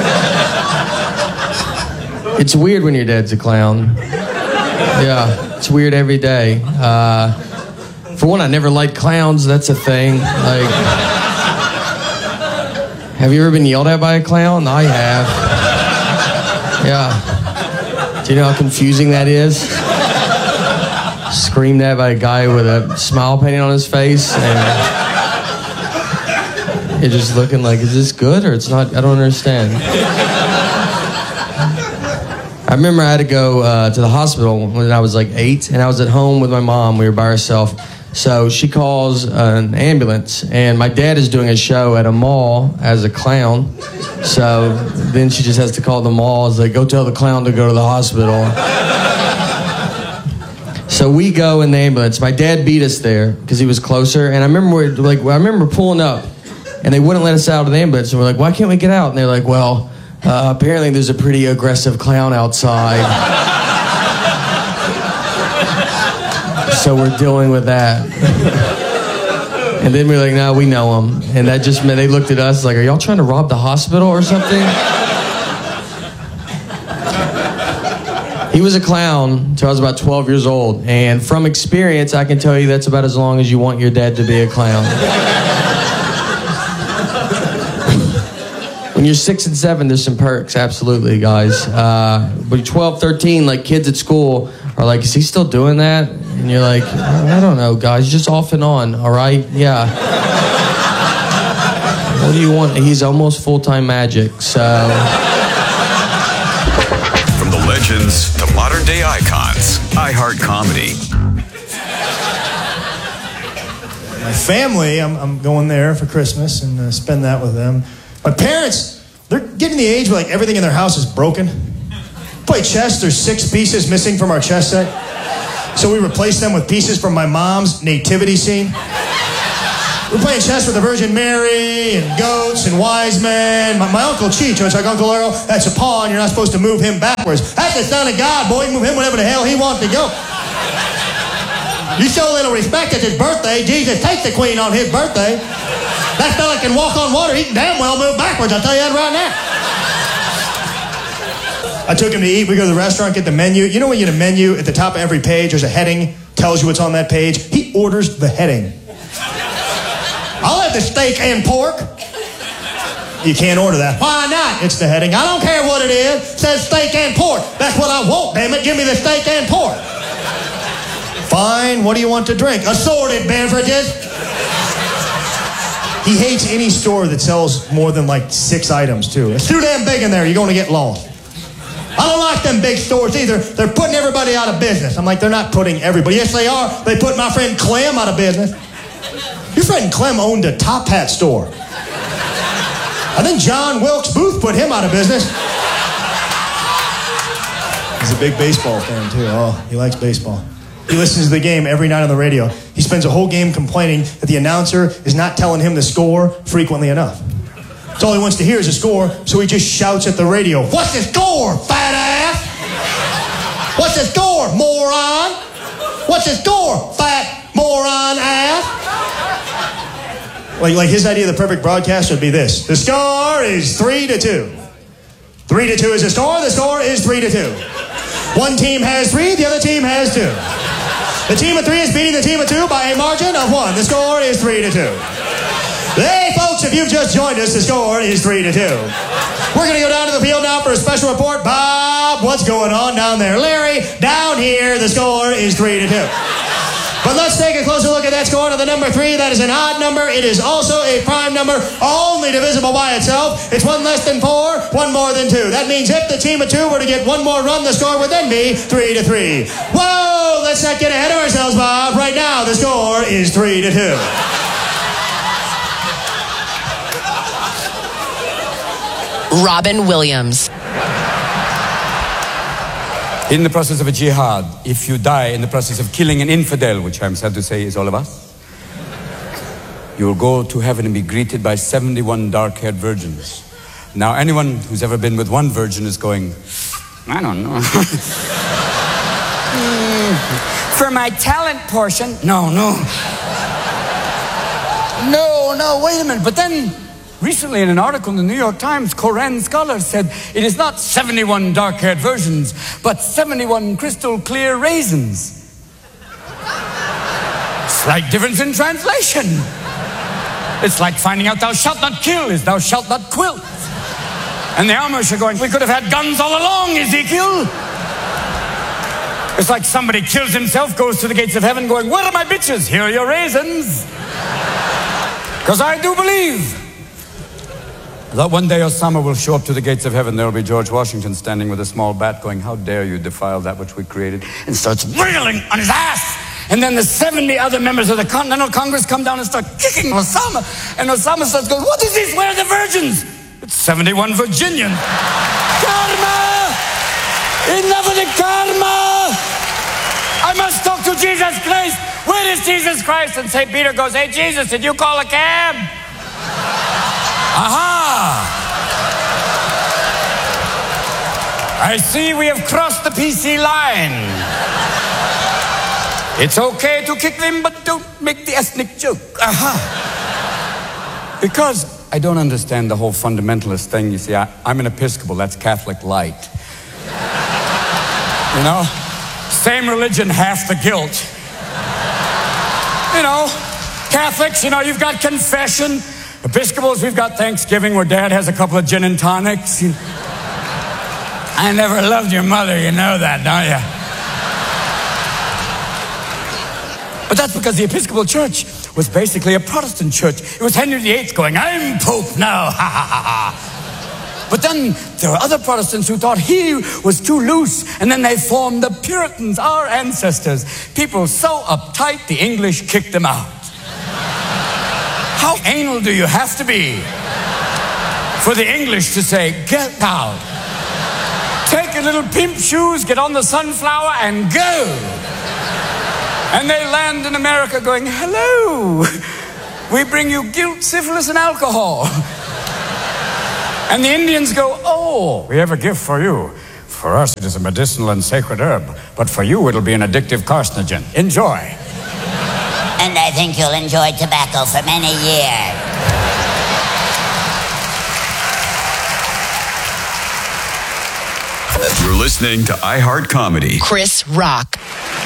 It's weird when your dad's a clown. Yeah, it's weird every day. Uh, for one, I never liked clowns. That's a thing. Like... Have you ever been yelled at by a clown? I have. Yeah. Do you know how confusing that is? Screamed at by a guy with a smile painted on his face, and you're just looking like, is this good or it's not? I don't understand. I remember I had to go uh, to the hospital when I was like eight, and I was at home with my mom. We were by ourselves. So she calls an ambulance, and my dad is doing a show at a mall as a clown. So then she just has to call the mall. It's like, "Go tell the clown to go to the hospital." So we go in the ambulance. My dad beat us there because he was closer. And I remember, we're, like, I remember pulling up, and they wouldn't let us out of the ambulance. And we're like, "Why can't we get out?" And they're like, "Well, uh, apparently there's a pretty aggressive clown outside." So we're dealing with that. And then we're like, "No, we know him." And that just meant they looked at us like, "Are y'all trying to rob the hospital or something?" He was a clown until I was about twelve years old. And from experience, I can tell you that's about as long as you want your dad to be a clown. When you're six and seven, there's some perks, absolutely, guys. Uh, but twelve, thirteen, like kids at school are like, "Is he still doing that?" And you're like, "I don't know, guys, just off and on, all right? Yeah." What do you want? He's almost full-time magic, so. From the legends to modern-day icons, iHeart Comedy. My family, I'm, I'm going there for Christmas and uh, spend that with them. My parents, they're getting the age where like everything in their house is broken. Play chess, there's six pieces missing from our chess set. So we replaced them with pieces from my mom's nativity scene. We're playing chess with the Virgin Mary and goats and wise men. My, my Uncle Cheech, it's like Uncle Earl, that's a pawn. You're not supposed to move him backwards. That's the son of God, boy. You move him whenever the hell he wants to go. You show a little respect. It's his birthday. Jesus takes the queen on his birthday. That fella can walk on water. He can damn well move backwards. I'll tell you that right now. I took him to eat. We go to the restaurant, get the menu. You know when you get a menu, at the top of every page, there's a heading, tells you what's on that page. He orders the heading. I'll have the steak and pork. You can't order that. Why not? It's the heading. I don't care what it is. It says steak and pork. That's what I want, damn it. Give me the steak and pork. Fine. What do you want to drink? Assorted beverages. He hates any store that sells more than like six items, too. It's too damn big in there. You're going to get lost. I don't like them big stores either. They're putting everybody out of business. I'm like, they're not putting everybody. Yes, they are. They put my friend Clem out of business. Your friend Clem owned a top hat store. I think John Wilkes Booth put him out of business. He's a big baseball fan, too. Oh, he likes baseball. He listens to the game every night on the radio. He spends a whole game complaining that the announcer is not telling him the score frequently enough. That's all he wants to hear is a score, so he just shouts at the radio, "What's the score, fat ass? What's the score, moron? What's the score, fat moron ass?" Like, like his idea of the perfect broadcast would be this. The score is three to two. Three to two is the score. The score is three to two. One team has three, the other team has two. The team of three is beating the team of two by a margin of one. The score is three to two. Hey, folks, if you've just joined us, the score is three to two. We're going to go down to the field now for a special report. Bob, what's going on down there? Larry, down here, the score is three to two. But let's take a closer look at that score to the number three. That is an odd number. It is also a prime number, only divisible by itself. It's one less than four, one more than two. That means if the team of two were to get one more run, the score would then be three to three. Whoa, let's not get ahead of ourselves, Bob. Right now, the score is three to two. Robin Williams. In the process of a jihad, if you die in the process of killing an infidel, which I'm sad to say is all of us, you will go to heaven and be greeted by seventy-one dark-haired virgins. Now, anyone who's ever been with one virgin is going, I don't know. mm, for my talent portion, no, no. No, no, wait a minute. But then, recently in an article in the New York Times, Koran scholars said it is not seventy-one dark-haired virgins, but seventy-one crystal clear raisins. Slight difference in translation. It's like finding out thou shalt not kill is thou shalt not quilt. And the Amish are going, we could have had guns all along, Ezekiel. It's like somebody kills himself, goes to the gates of heaven going, where are my bitches? Here are your raisins. Because I do believe that one day Osama will show up to the gates of heaven. There will be George Washington standing with a small bat going, how dare you defile that which we created, and starts wriggling on his ass. And then the seventy other members of the Continental Congress come down and start kicking Osama. And Osama starts going, what is this? Where are the virgins? It's seventy-one Virginians. Karma! Enough of the karma! I must talk to Jesus Christ. Where is Jesus Christ? And Saint Peter goes, hey, Jesus, did you call a cab? Aha! I see we have crossed the P C line. It's okay to kick them, but don't make the ethnic joke. Aha! Because I don't understand the whole fundamentalist thing. You see, I, I'm an Episcopal. That's Catholic light. You know? Same religion, half the guilt. You know, Catholics, you know, you've got confession. Episcopals, we've got Thanksgiving where Dad has a couple of gin and tonics. I never loved your mother, you know that, don't you? But that's because the Episcopal Church was basically a Protestant church. It was Henry the Eighth going, I'm Pope now, ha ha ha ha. But then there were other Protestants who thought he was too loose, and then they formed the Puritans, our ancestors. People so uptight, the English kicked them out. How anal do you have to be for the English to say, get out? Take your little pimp shoes, get on the Sunflower, and go. And they land in America going, hello, We bring you guilt, syphilis, and alcohol. And the Indians go, oh, we have a gift for you. For us, it is a medicinal and sacred herb. But for you, it'll be an addictive carcinogen. Enjoy. And I think you'll enjoy tobacco for many years. You're listening to iHeart Comedy. Chris Rock.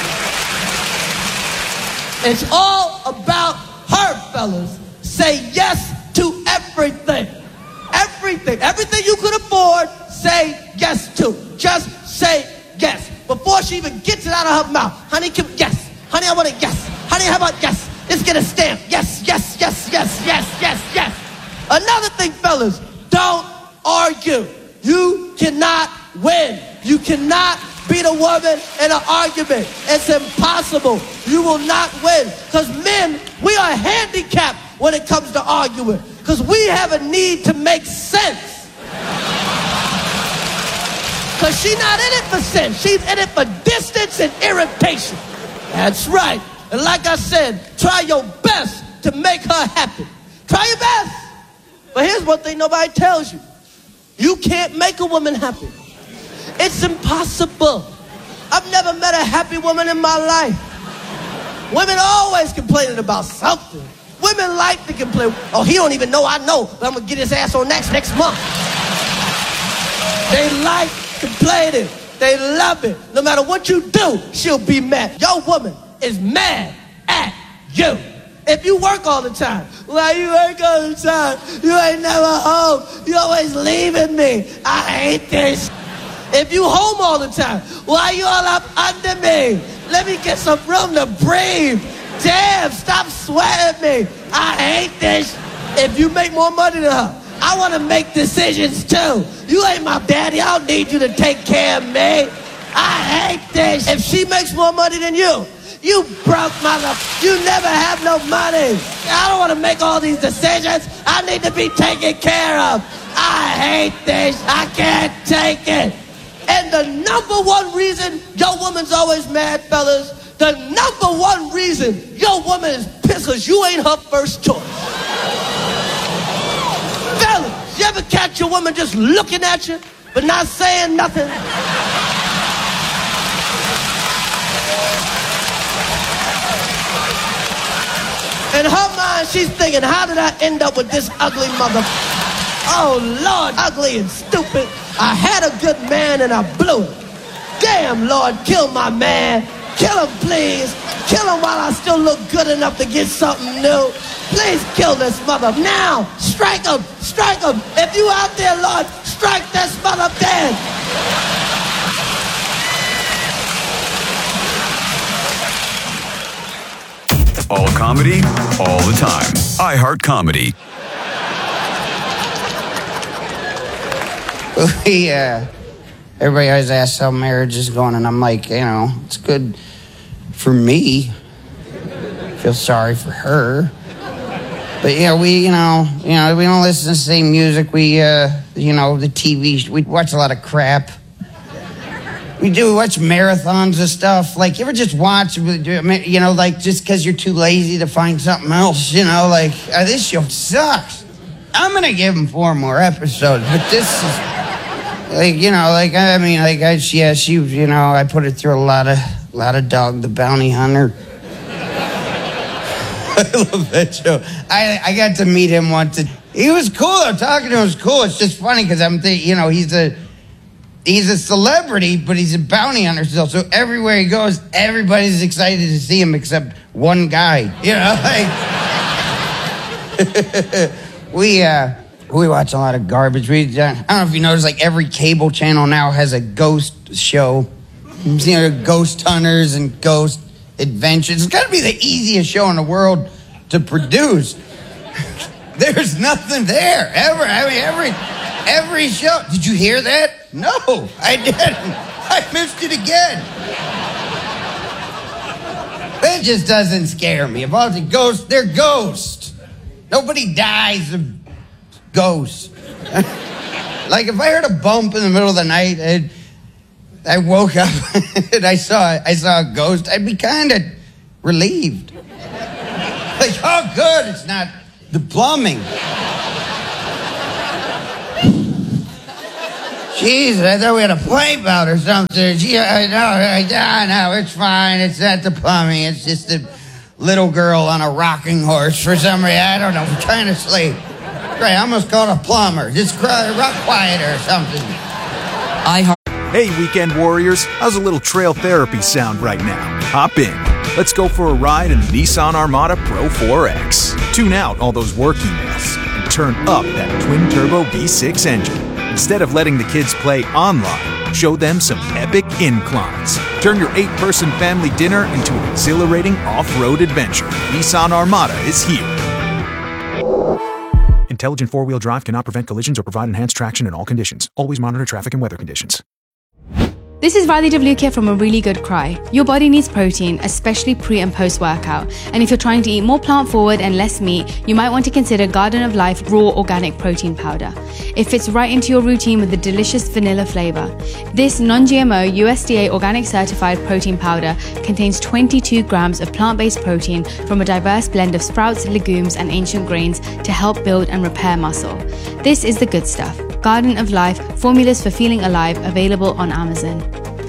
It's all about her, fellas. Say yes to everything. Everything. Everything you could afford, say yes to. Just say yes. Before she even gets it out of her mouth. Honey, can, yes. Honey, I want it, yes. Honey, how about yes? Let's get a stamp. Yes, yes, yes, yes, yes, yes, yes. Another thing, fellas, don't argue. You cannot win. You cannot beat a woman in an argument. It's impossible. You will not win. Because men, we are handicapped when it comes to arguing. Because we have a need to make sense. Because she's not in it for sense. She's in it for distance and irritation. That's right. And like I said, try your best to make her happy. Try your best. But here's one thing nobody tells you. You can't make a woman happy. It's impossible. I've never met a happy woman in my life. Women always complaining about something. Women like to complain. Oh, he don't even know I know, but I'm going to get his ass on next next month. They like complaining. They love it. No matter what you do, she'll be mad. Your woman is mad at you. If you work all the time, why you work all the time? You ain't never home. You always leaving me. I hate this. If you home all the time, why you all up under me? Let me get some room to breathe. Damn, stop sweating me. I hate this. If you make more money than her, I want to make decisions too. You ain't my daddy. I don't need you to take care of me. I hate this. If she makes more money than you, you broke mother. You never have no money. I don't want to make all these decisions. I need to be taken care of. I hate this. I can't take it. And the number one reason your woman's always mad, fellas, the number one reason your woman is pissed because you ain't her first choice. Fellas, you ever catch your woman just looking at you but not saying nothing? In her mind, she's thinking, how did I end up with this ugly mother? Oh, Lord, ugly and stupid. I had a good man and I blew it. Damn, Lord, kill my man. Kill him, please. Kill him while I still look good enough to get something new. Please kill this mother. Now, strike him. Strike him. If you out there, Lord, strike this mother dead. All comedy, all the time. iHeart Comedy. We, uh, everybody always asks how marriage is going, and I'm like, you know, it's good for me. I feel sorry for her. But, yeah, we, you know, you know, we don't listen to the same music. We, uh, you know, the T V, we watch a lot of crap. We do watch marathons of stuff. Like, you ever just watch, you know, like, just because you're too lazy to find something else, you know, like, uh, this show sucks. I'm going to give him four more episodes, but this is, like, you know, like, I mean, like, I, yeah, she, you know, I put her through a lot of, a lot of Dog the Bounty Hunter. I love that show. I, I got to meet him once. He was cool. I'm talking to him. It was cool. It's just funny because I'm thinking, you know, he's a, he's a celebrity, but he's a bounty hunter still. So everywhere he goes, everybody's excited to see him except one guy. You know, like, we, uh, we watch a lot of garbage. We, uh, I don't know if you notice, like, every cable channel now has a ghost show. You know, ghost hunters and ghost adventures. It's got to be the easiest show in the world to produce. There's nothing there, ever. I mean, every, every show. Did you hear that? No, I didn't. I missed it again. That just doesn't scare me. If all the ghosts, they're ghosts. Nobody dies of ghosts. Like, if I heard a bump in the middle of the night, I'd, I woke up and I saw I saw a ghost, I'd be kind of relieved. Like, oh, good, it's not the plumbing. Jeez, I thought we had a pipe out or something. Gee, I know, I, I know, it's fine. It's not the plumbing. It's just a little girl on a rocking horse for some reason. I don't know, I'm trying to sleep. Great, I almost called a plumber. Just rock quieter or something. I heart. Hey, weekend warriors, how's a little trail therapy sound right now? Hop in. Let's go for a ride in the Nissan Armada Pro four X. Tune out all those work emails and turn up that twin-turbo V six engine. Instead of letting the kids play online, show them some epic inclines. Turn your eight-person family dinner into an exhilarating off-road adventure. Nissan Armada is here. Intelligent four-wheel drive cannot prevent collisions or provide enhanced traction in all conditions. Always monitor traffic and weather conditions. This is Riley Devlukia from A Really Good Cry. Your body needs protein, especially pre and post workout. And if you're trying to eat more plant forward and less meat, you might want to consider Garden of Life Raw Organic Protein Powder. It fits right into your routine with a delicious vanilla flavor. This non-G M O U S D A organic certified protein powder contains twenty-two grams of plant-based protein from a diverse blend of sprouts, legumes, and ancient grains to help build and repair muscle. This is the good stuff. Garden of Life, formulas for feeling alive, available on Amazon.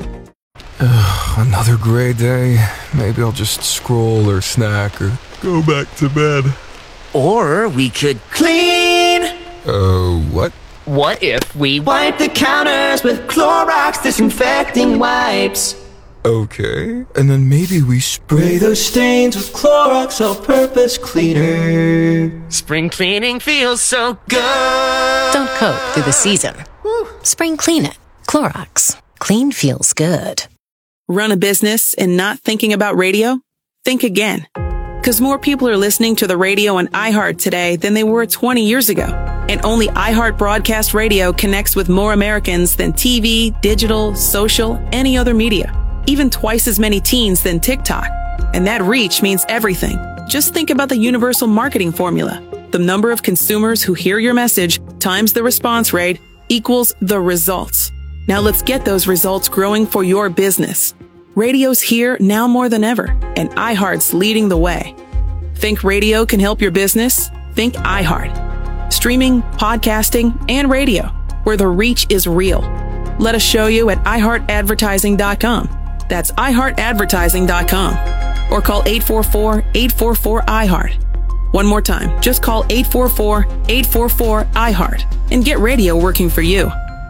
Ugh, another gray day. Maybe I'll just scroll or snack or go back to bed. Or we could clean. Oh, uh, what? What if we wipe the counters with Clorox disinfecting wipes? Okay, and then maybe we spray those stains with Clorox all-purpose cleaner. Spring cleaning feels so good. Don't cope through the season. Woo. Spring clean it. Clorox. Clean feels good. Run a business and not thinking about radio? Think again. Because more people are listening to the radio on iHeart today than they were twenty years ago. And only iHeart Broadcast Radio connects with more Americans than T V, digital, social, any other media. Even twice as many teens than TikTok. And that reach means everything. Just think about the universal marketing formula. The number of consumers who hear your message times the response rate equals the results. Now let's get those results growing for your business. Radio's here now more than ever, and iHeart's leading the way. Think radio can help your business? Think iHeart. Streaming, podcasting, and radio, where the reach is real. Let us show you at i heart advertising dot com. That's i heart advertising dot com. Or call eight four four, eight four four, I heart. One more time, just call eight four four, eight four four, I heart and get radio working for you.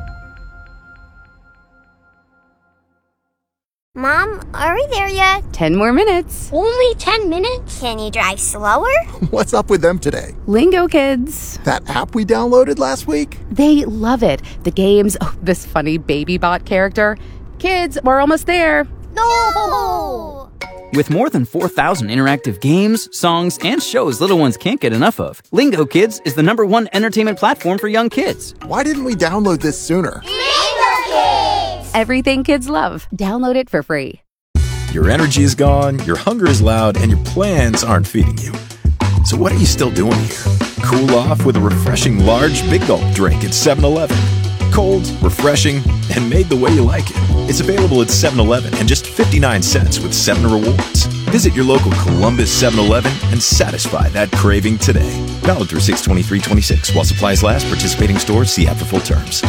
Mom, are we there yet? Ten more minutes. Only ten minutes? Can you drive slower? What's up with them today? Lingo Kids. That app we downloaded last week? They love it. The games, oh, this funny baby bot character. Kids, we're almost there. No! With more than four thousand interactive games, songs, and shows little ones can't get enough of, Lingo Kids is the number one entertainment platform for young kids. Why didn't we download this sooner? Lingo Kids! Everything kids love. Download it for free. Your energy is gone, your hunger is loud, and your plans aren't feeding you. So what are you still doing here? Cool off with a refreshing large Big Gulp drink at seven eleven. Cold, refreshing, and made the way you like it. It's available at seven eleven and just fifty-nine cents with seven rewards. Visit your local Columbus seven eleven and satisfy that craving today. Valid through six twenty-three twenty-six. While supplies last, participating stores, see app for full terms.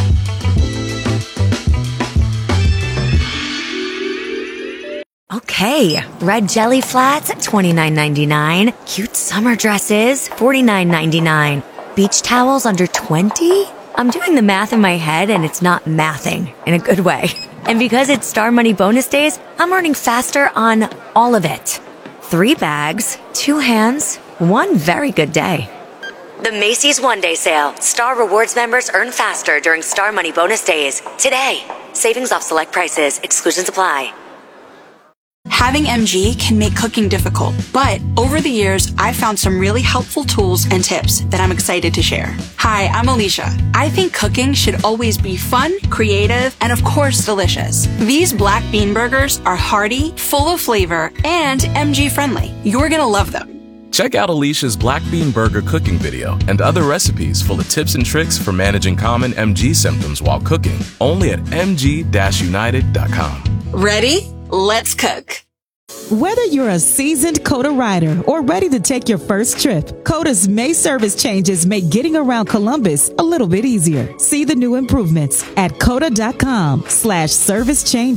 Okay, red jelly flats at twenty-nine ninety-nine. Cute summer dresses, forty-nine ninety-nine. Beach towels under twenty? I'm doing the math in my head and it's not mathing in a good way. And because it's Star Money bonus days, I'm earning faster on all of it. Three bags, two hands, one very good day. The Macy's One Day Sale. Star Rewards members earn faster during Star Money bonus days. Today. Savings off select prices. Exclusions apply. Having M G can make cooking difficult, but over the years, I've found some really helpful tools and tips that I'm excited to share. Hi, I'm Alicia. I think cooking should always be fun, creative, and of course, delicious. These black bean burgers are hearty, full of flavor, and M G friendly. You're gonna love them. Check out Alicia's Black Bean Burger cooking video and other recipes full of tips and tricks for managing common M G symptoms while cooking, only at m g dash united dot com. Ready? Let's cook. Whether you're a seasoned COTA rider or ready to take your first trip, COTA's May service changes make getting around Columbus a little bit easier. See the new improvements at cota.com slash service change.